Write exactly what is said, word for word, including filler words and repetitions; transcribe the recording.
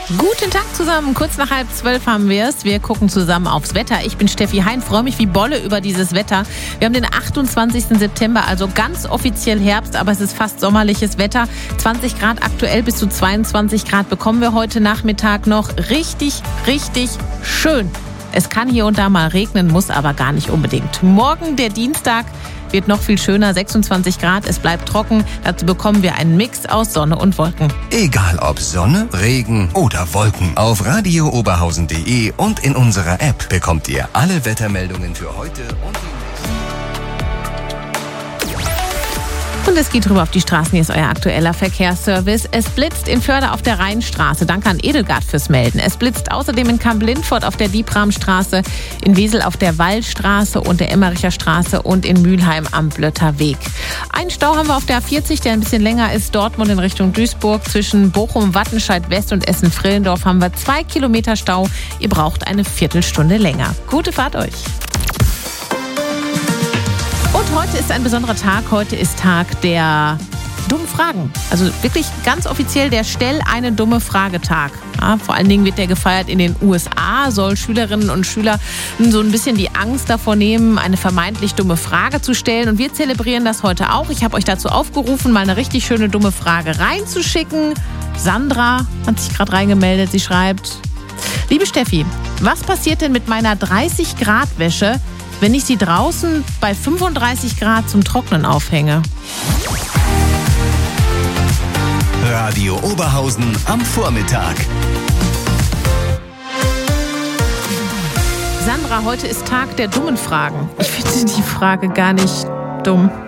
Guten Tag zusammen, kurz nach halb zwölf haben wir es. Wir gucken zusammen aufs Wetter. Ich bin Steffi Hein, freue mich wie Bolle über dieses Wetter. Wir haben den achtundzwanzigsten September, also ganz offiziell Herbst, aber es ist fast sommerliches Wetter. zwanzig Grad aktuell, bis zu zweiundzwanzig Grad bekommen wir heute Nachmittag noch. Richtig, richtig schön. Es kann hier und da mal regnen, muss aber gar nicht unbedingt. Morgen, der Dienstag, wird noch viel schöner, sechsundzwanzig Grad, es bleibt trocken. Dazu bekommen wir einen Mix aus Sonne und Wolken. Egal ob Sonne, Regen oder Wolken. Auf radio oberhausen punkt de und in unserer App bekommt ihr alle Wettermeldungen für heute und die Und es geht rüber auf die Straßen. Hier ist euer aktueller Verkehrsservice. Es blitzt in Förde auf der Rheinstraße. Danke an Edelgard fürs Melden. Es blitzt außerdem in Kamp-Lindfort auf der Diebramstraße, in Wesel auf der Wallstraße und der Emmericher Straße und in Mülheim am Blötterweg. Einen Stau haben wir auf der A vierzig, der ein bisschen länger ist. Dortmund in Richtung Duisburg. Zwischen Bochum, Wattenscheid West und Essen-Frillendorf haben wir zwei Kilometer Stau. Ihr braucht eine Viertelstunde länger. Gute Fahrt euch. Und heute ist ein besonderer Tag. Heute ist Tag der dummen Fragen. Also wirklich ganz offiziell der Stell eine dumme Frage-Tag. Ja, vor allen Dingen wird der gefeiert in den U S A. Soll Schülerinnen und Schüler so ein bisschen die Angst davor nehmen, eine vermeintlich dumme Frage zu stellen. Und wir zelebrieren das heute auch. Ich habe euch dazu aufgerufen, mal eine richtig schöne dumme Frage reinzuschicken. Sandra hat sich gerade reingemeldet. Sie schreibt: Liebe Steffi, was passiert denn mit meiner dreißig Grad Wäsche, wenn ich sie draußen bei fünfunddreißig Grad zum Trocknen aufhänge? Radio Oberhausen am Vormittag. Sandra, heute ist Tag der dummen Fragen. Ich finde die Frage gar nicht dumm.